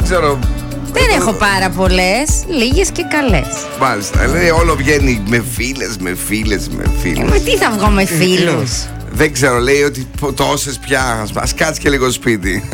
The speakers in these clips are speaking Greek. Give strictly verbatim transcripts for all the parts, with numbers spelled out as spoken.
ξέρω. Δεν έχω πάρα πολλές, λίγες και καλές. Μάλιστα. Λέει όλο βγαίνει με φίλες, με φίλες, με φίλες. Ε, με τι θα βγω με φίλους. Δεν ξέρω, λέει ότι τόσες πια. Ας κάτσει και λίγο σπίτι.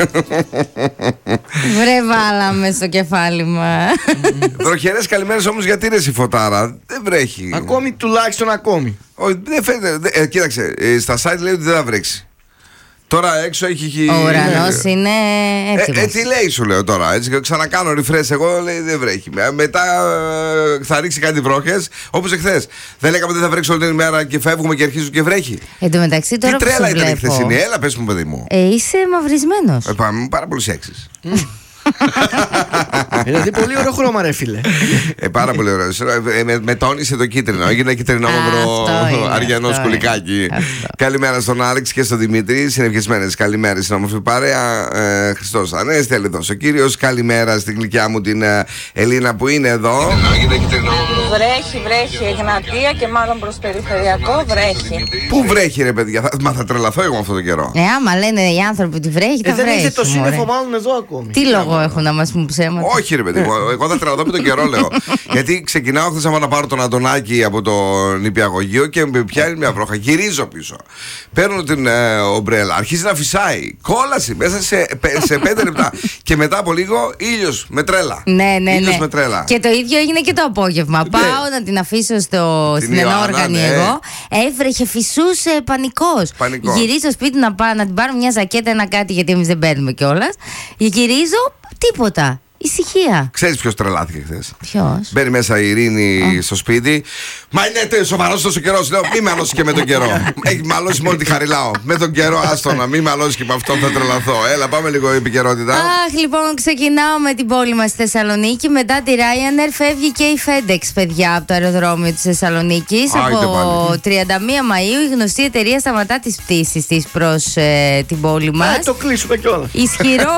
Βρε βάλαμε στο κεφάλι μας. Βροχερές καλημέρες όμως, γιατί ρε η Φωτάρα. Δεν βρέχει. Ακόμη, τουλάχιστον ακόμη. Όχι, δεν φαίνεται. Δε, ε, κοίταξε, ε, στα site λέει ότι δεν θα βρέξει. Τώρα έξω έχει. Ο ουρανός είναι έτοιμος. Ε, ε, τι λέει, σου λέω τώρα. Έτσι, ξανακάνω refresh. Εγώ λέει δεν βρέχει. Μετά ε, θα ρίξει κάτι βρόχες. Όπως εχθές. Δεν λέγαμε δεν θα βρέξει όλη την ημέρα και φεύγουμε και αρχίζουν και βρέχει. Εν τω μεταξύ τώρα. Τι που τρέλα σε ήταν η βλέπω, χθεσινή. Έλα, πες μου, παιδί μου. Ε, είσαι μαυρισμένος. Ε, πάμε πάρα πολύ σεξις. Δηλαδή πολύ ωραίο χρώμα, ρε φίλε. Ε, πάρα πολύ ωραίο. Ε, με, με τόνισε το κίτρινο. Έγινε κίτρινο μαύρο αριανό σκουλικάκι. Καλημέρα στον Άλεξ και στον Δημήτρη. Συνευχισμένες καλημέρες στην όμορφη παρέα. Ε, Χριστός Ανέστη, Ελιδός ο κύριος. Καλημέρα στην γλυκιά μου την ε, Ελίνα που είναι εδώ. Βρέχει, βρέχει. Εγνατία και μάλλον προς περιφερειακό βρέχει. Πού βρέχει, ρε παιδιά. Θα, μα θα τρελαθώ εγώ αυτό τον καιρό. Ε, άμα λένε οι άνθρωποι ότι βρέχει, θα ε, δεν βρέχει. έχετε το σύννεφο μάλλον εδώ ακόμη. Τι λόγο έχουν να μας πούν ψέματα. Όχι, ρε παιδί μου. Εγώ θα τρελαθώ με τον καιρό, λέω. Γιατί ξεκινάω χθες άμα να πάρω τον Αντωνάκη από το νηπιαγωγείο και με πιάνει μια βρόχα. Γυρίζω πίσω. Παίρνω την ε, ομπρέλα. Αρχίζει να φυσάει. Κόλαση μέσα σε, σε πέντε λεπτά. Και μετά από λίγο ήλιος με τρέλα. Ναι, ναι, ήλιος ναι. με τρέλα. Και το ίδιο έγινε και το απόγευμα. Ναι. Πάω να την αφήσω στο, την στην ενόργανη ναι. εγώ. Έβρεχε, φυσούσε, πανικός. Πανικός. Γυρίζω στο σπίτι να, πάω, να την πάρω μια ζακέτα, ένα κάτι, γιατί εμείς δεν παίρνουμε κιόλας. Γυρίζω, τίποτα. Ησυχία. Ξέρεις ποιος τρελάθηκε χθες? Ποιος? Μπαίνει μέσα η Ειρήνη oh. στο σπίτι. Μα είναι σοβαρός τόσο καιρός. Λέω μη με αλώσει και με τον καιρό. Έχει μαλώσει μόνο τη Χαριλάω. Με τον καιρό άστονα. Μη με αλώσει και με αυτόν θα τρελαθώ. Έλα, πάμε λίγο επικαιρότητα. Αχ, λοιπόν, ξεκινάω με την πόλη μας στη Θεσσαλονίκη. Μετά τη Ryanair φεύγει και η FedEx, παιδιά, από το αεροδρόμιο της Θεσσαλονίκης. Από τριάντα μία Μαΐου η γνωστή εταιρεία σταματά τις πτήσεις της προς ε, την πόλη μας. Α, το κλείσουμε κιόλας. Ισχυρό.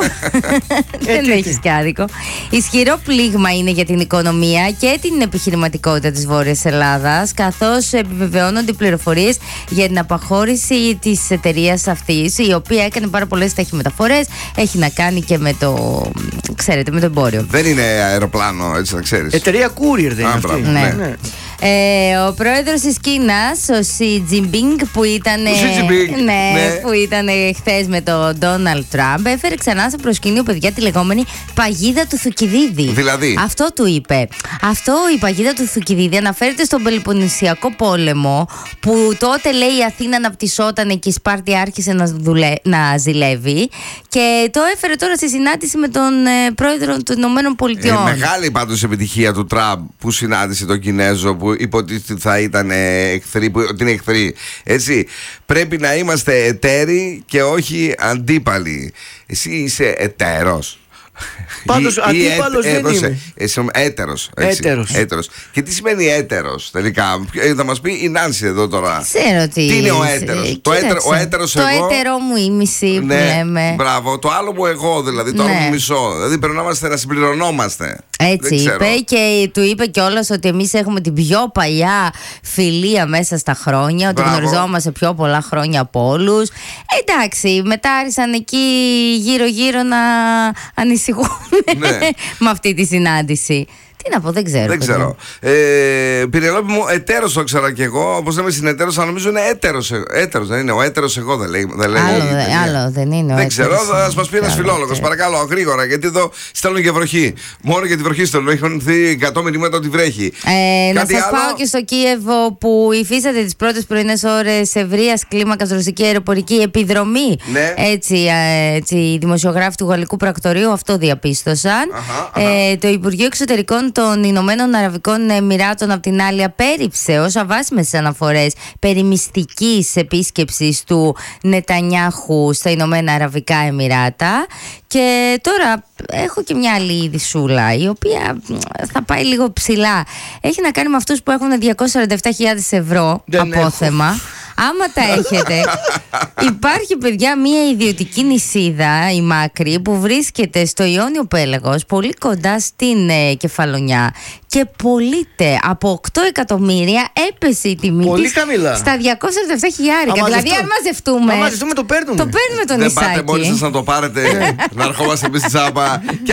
Δεν έχεις και άδικο. Ισχυρό πλήγμα είναι για την οικονομία και την επιχειρηματικότητα της Βόρειας Ελλάδας, καθώς επιβεβαιώνονται οι πληροφορίες για την απαχώρηση της εταιρείας αυτής, η οποία έκανε πάρα πολλές ταχυμεταφορές, έχει να κάνει και με το, ξέρετε, με το εμπόριο. Δεν είναι αεροπλάνο, έτσι να ξέρεις. Εταιρεία courier δεν είναι Α, αυτή? μπράβο, ναι. ναι. Ναι. Ε, ο πρόεδρος της Κίνας, ο Xi Jinping, που ήταν, ναι, ναι, που ήταν χθες με τον Ντόναλντ Τραμπ, έφερε ξανά στο προσκήνιο, παιδιά, τη λεγόμενη παγίδα του Θουκυδίδη. Δηλαδή. Αυτό του είπε. Αυτό, η παγίδα του Θουκυδίδη, αναφέρεται στον Πελοποννησιακό πόλεμο, που τότε, λέει, η Αθήνα αναπτυσσόταν και η Σπάρτη άρχισε να, δουλε... να ζηλεύει, και το έφερε τώρα στη συνάντηση με τον ε, πρόεδρο των Ηνωμένων Πολιτειών. Ε, μεγάλη πάντως επιτυχία του Τραμπ που συνάντησε τον Κινέζο, που υποτίθεται θα ήταν εχθροί, που ότι είναι εχθροί. Έτσι. Πρέπει να είμαστε εταίροι και όχι αντίπαλοι. Εσύ είσαι εταίρος? Πάντως αντίπαλος δεν είμαι. Είσαι έτερος. Έτερος. Έτερος. Και τι σημαίνει έτερος τελικά? Θα μας πει η Νάνση εδώ τώρα. Ξέρω τι. Τι είναι ο έτερος? Το, έτερο, ο έτερος το εγώ. Το έτερο μου ήμιση που ναι, λέμε. Μπράβο. Το άλλο μου εγώ δηλαδή. Το ναι. άλλο μου μισό. Δηλαδή πρέπει να είμαστε, να συμπληρωνόμαστε. Έτσι είπε, και του είπε κιόλας ότι εμείς έχουμε την πιο παλιά φιλία μέσα στα χρόνια, ότι Μπράβο. γνωριζόμαστε πιο πολλά χρόνια από όλους. Εντάξει, μετά άρχισαν εκεί γύρω-γύρω να ανησυχούν ναι. με αυτή τη συνάντηση. Τι να πω, δεν ξέρω. Δεν ξέρω. Ε, Πυρελόπη μου, εταίρος το ξέρα και εγώ. Όπως λέμε συνεταίρος, αλλά νομίζω είναι έτερος. Έτερος δεν είναι. Ο έτερος εγώ δεν λέει. Δεν άλλο, δε, άλλο δεν είναι. Δεν ξέρω. Θα μας πει ένας φιλόλογος. Παρακαλώ, γρήγορα. Γιατί εδώ στέλνουν και βροχή. Μόνο για τη βροχή στέλνουν. Έχουν έρθει εκατό μιλιμέτρα ότι βρέχει. Ε, να σας άλλο? πάω και στο Κίεβο, που υφίσταται τις πρώτες πρωινές ώρες ευρείας κλίμακας ρωσική αεροπορική επιδρομή. Ναι. Έτσι, έτσι, οι δημοσιογράφοι του Γαλλικού Πρακτορείου αυτό διαπίστωσαν. Αχα, ε, αχα. Το Υπουργείο Εξωτερικών των Ηνωμένων Αραβικών Εμιράτων, απ' την άλλη, απέρριψε ως αβάσιμες αναφορές περί μυστικής επίσκεψης του Νετανιάχου στα Ηνωμένα Αραβικά Εμιράτα. Και τώρα έχω και μια άλλη ειδησούλα, η οποία θα πάει λίγο ψηλά. Έχει να κάνει με αυτούς που έχουν διακόσιες σαράντα επτά χιλιάδες ευρώ Δεν απόθεμα. Έχω. Άμα τα έχετε, υπάρχει, παιδιά, μια ιδιωτική νησίδα, η Μάκρη, που βρίσκεται στο Ιόνιο Πέλαγος, πολύ κοντά στην ε, Κεφαλονιά, και πωλείται από οκτώ εκατομμύρια. Έπεσε η τιμή πολύ της χαμηλά, στα διακόσια σαράντα επτά χιλιάρικα. Δηλαδή, αν μαζευτούμε, αν μαζευτούμε το παίρνουμε. Το παίρνουμε το Δεν νησάκι. πάτε μόλις σας να το πάρετε, να ερχόμαστε εμείς στη Σάπα.